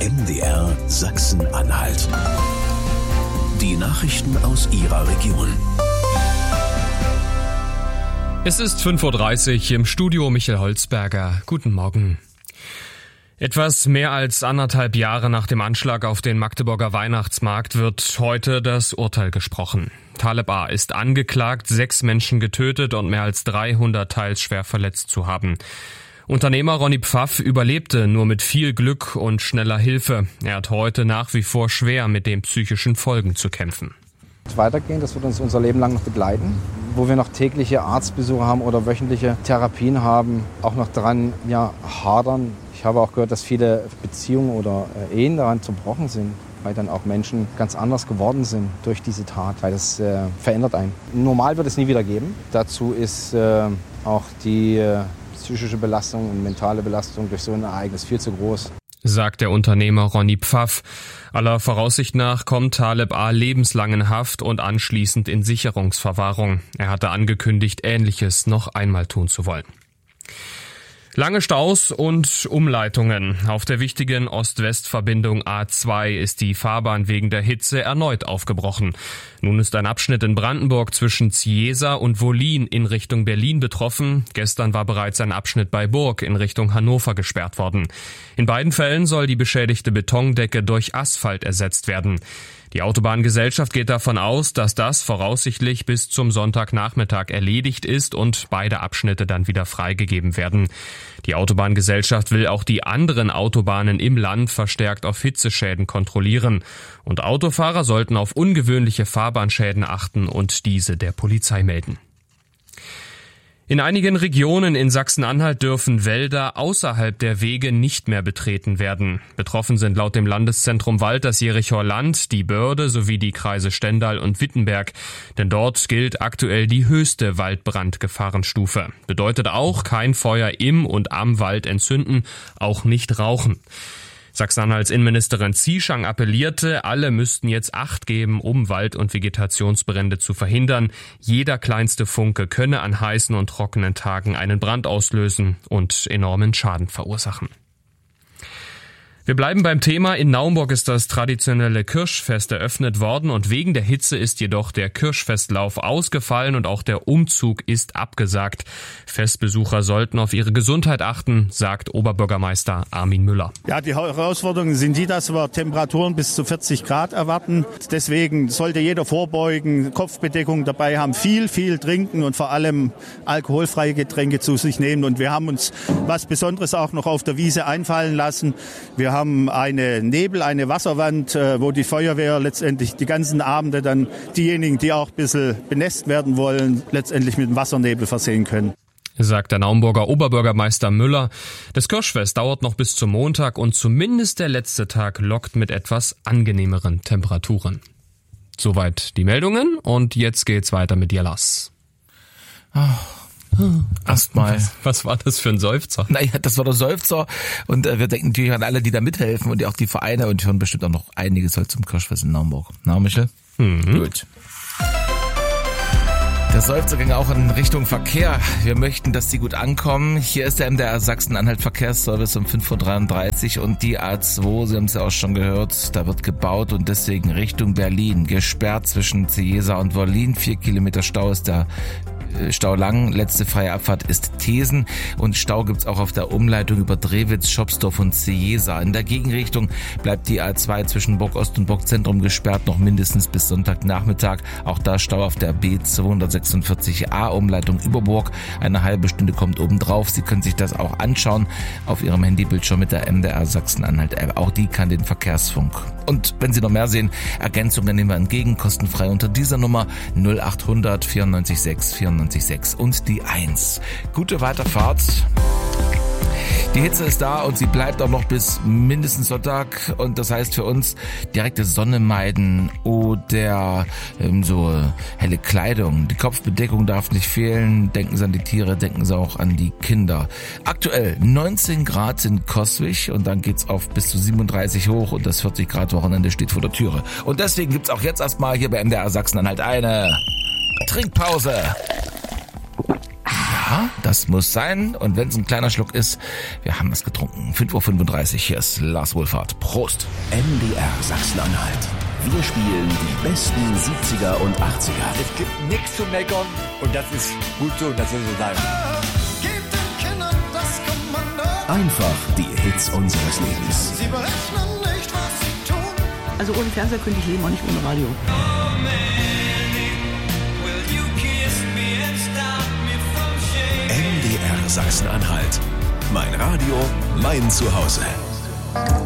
MDR Sachsen-Anhalt. Die Nachrichten aus Ihrer Region. Es ist 5:30 Uhr im Studio Michael Holzberger. Guten Morgen. Etwas mehr als 1,5 Jahre nach dem Anschlag auf den Magdeburger Weihnachtsmarkt wird heute das Urteil gesprochen. Taleb A. ist angeklagt, 6 Menschen getötet und mehr als 300 teils schwer verletzt zu haben. Unternehmer Ronny Pfaff überlebte nur mit viel Glück und schneller Hilfe. Er hat heute nach wie vor schwer mit den psychischen Folgen zu kämpfen. Weitergehen, das wird uns unser Leben lang noch begleiten. Wo wir noch tägliche Arztbesuche haben oder wöchentliche Therapien haben, auch noch dran hadern. Ich habe auch gehört, dass viele Beziehungen oder Ehen daran zerbrochen sind, weil dann auch Menschen ganz anders geworden sind durch diese Tat, weil das verändert einen. Normal wird es nie wieder geben. Dazu ist auch die psychische Belastung und mentale Belastung durch so ein Ereignis viel zu groß, sagt der Unternehmer Ronny Pfaff. Aller Voraussicht nach kommt Taleb A. lebenslang in Haft und anschließend in Sicherungsverwahrung. Er hatte angekündigt, Ähnliches noch einmal tun zu wollen. Lange Staus und Umleitungen. Auf der wichtigen Ost-West-Verbindung A2 ist die Fahrbahn wegen der Hitze erneut aufgebrochen. Nun ist ein Abschnitt in Brandenburg zwischen Cieza und Wollin in Richtung Berlin betroffen. Gestern war bereits ein Abschnitt bei Burg in Richtung Hannover gesperrt worden. In beiden Fällen soll die beschädigte Betondecke durch Asphalt ersetzt werden. Die Autobahngesellschaft geht davon aus, dass das voraussichtlich bis zum Sonntagnachmittag erledigt ist und beide Abschnitte dann wieder freigegeben werden. Die Autobahngesellschaft will auch die anderen Autobahnen im Land verstärkt auf Hitzeschäden kontrollieren. Und Autofahrer sollten auf ungewöhnliche Fahrbahnschäden achten und diese der Polizei melden. In einigen Regionen in Sachsen-Anhalt dürfen Wälder außerhalb der Wege nicht mehr betreten werden. Betroffen sind laut dem Landeszentrum Wald das Jerichower Land, die Börde sowie die Kreise Stendal und Wittenberg. Denn dort gilt aktuell die höchste Waldbrandgefahrenstufe. Bedeutet auch kein Feuer im und am Wald entzünden, auch nicht rauchen. Sachsen-Anhalts Innenministerin Zieschang appellierte, alle müssten jetzt Acht geben, um Wald- und Vegetationsbrände zu verhindern. Jeder kleinste Funke könne an heißen und trockenen Tagen einen Brand auslösen und enormen Schaden verursachen. Wir bleiben beim Thema. In Naumburg ist das traditionelle Kirschfest eröffnet worden und wegen der Hitze ist jedoch der Kirschfestlauf ausgefallen und auch der Umzug ist abgesagt. Festbesucher sollten auf ihre Gesundheit achten, sagt Oberbürgermeister Armin Müller. Ja, die Herausforderungen sind die, dass wir Temperaturen bis zu 40 Grad erwarten. Deswegen sollte jeder vorbeugen, Kopfbedeckung dabei haben, viel trinken und vor allem alkoholfreie Getränke zu sich nehmen. Und wir haben uns was Besonderes auch noch auf der Wiese einfallen lassen. Wir haben eine Wasserwand, wo die Feuerwehr letztendlich die ganzen Abende dann diejenigen, die auch ein bisschen benässt werden wollen, letztendlich mit dem Wassernebel versehen können, sagt der Naumburger Oberbürgermeister Müller. Das Kirschfest dauert noch bis zum Montag und zumindest der letzte Tag lockt mit etwas angenehmeren Temperaturen. Soweit die Meldungen und jetzt geht's weiter mit Jalas. Erstmal. Was war das für ein Seufzer? Naja, das war der Seufzer und wir denken natürlich an alle, die da mithelfen und auch die Vereine und hören bestimmt auch noch einiges heute zum Kirschfest in Naumburg. Na, Michel? Gut. Der Seufzer ging auch in Richtung Verkehr. Wir möchten, dass die gut ankommen. Hier ist der MDR Sachsen-Anhalt Verkehrsservice um 5:33 Uhr und die A2, Sie haben es ja auch schon gehört, da wird gebaut und deswegen Richtung Berlin. Gesperrt zwischen Cieza und Wollin. 4 Kilometer Stau ist der Stau lang, letzte freie Abfahrt ist Thesen und Stau gibt's auch auf der Umleitung über Drewitz, Schopsdorf und Cieza. In der Gegenrichtung bleibt die A2 zwischen Burg Ost und Burg Zentrum gesperrt, noch mindestens bis Sonntagnachmittag. Auch da Stau auf der B246a Umleitung über Burg. Eine halbe Stunde kommt obendrauf. Sie können sich das auch anschauen auf Ihrem Handybildschirm mit der MDR Sachsen-Anhalt App. Auch die kann den Verkehrsfunk. Und wenn Sie noch mehr sehen, Ergänzungen nehmen wir entgegen, kostenfrei unter dieser Nummer 0800 94 6 94 6 und die 1. Gute Weiterfahrt. Die Hitze ist da und sie bleibt auch noch bis mindestens Sonntag und das heißt für uns direkte Sonne meiden oder so helle Kleidung. Die Kopfbedeckung darf nicht fehlen. Denken Sie an die Tiere, denken Sie auch an die Kinder. Aktuell 19 Grad in Coswig und dann geht's auf bis zu 37 hoch und das 40 Grad Wochenende steht vor der Türe. Und deswegen gibt's auch jetzt erstmal hier bei MDR Sachsen-Anhalt eine Trinkpause. Ja, das muss sein. Und wenn es ein kleiner Schluck ist, wir haben was getrunken. 5:35 Uhr, hier ist Lars Wohlfahrt. Prost. MDR Sachsen-Anhalt. Wir spielen die besten 70er und 80er. Es gibt nichts zu meckern und das ist gut so, das soll so sein. Einfach die Hits unseres Lebens. Sie berechnen nicht, was sie tun. Also ohne Fernseher könnte ich leben, auch nicht ohne Radio. MDR Sachsen-Anhalt. Mein Radio, mein Zuhause.